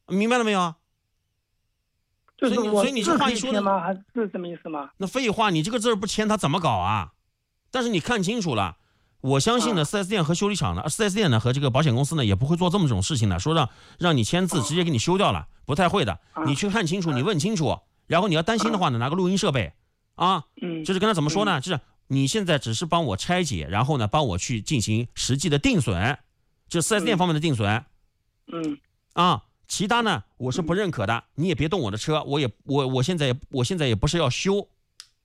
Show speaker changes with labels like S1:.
S1: 明白了没有？
S2: 就是
S1: 所以你这话一说
S2: 的吗？还是什么意思吗？
S1: 那废话，你这个字不签他怎么搞啊？但是你看清楚了，我相信呢，4S 店和修理厂呢，4S 店呢和这个保险公司呢也不会做这么种事情的，说让你签字直接给你修掉了，不太会的。你去看清楚，你问清楚，然后你要担心的话呢，拿个录音设备啊，就是跟他怎么说呢？就是你现在只是帮我拆解，然后呢帮我去进行实际的定损，就 4S 店方面的定损，其他呢我是不认可的，你也别动我的车，我现在也不是要修，